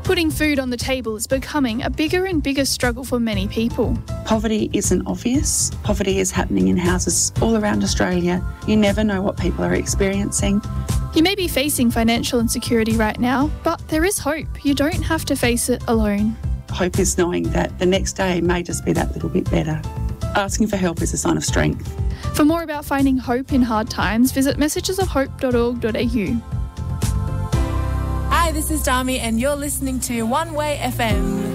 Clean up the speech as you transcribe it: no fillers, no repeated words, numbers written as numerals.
Putting food on the table is becoming a bigger and bigger struggle for many people. Poverty isn't obvious. Poverty is happening in houses all around Australia. You never know what people are experiencing. You may be facing financial insecurity right now, but there is hope. You don't have to face it alone. Hope is knowing that the next day may just be that little bit better. Asking for help is a sign of strength. For more about finding hope in hard times, visit messagesofhope.org.au. Hi, this is Dami and you're listening to One Way FM.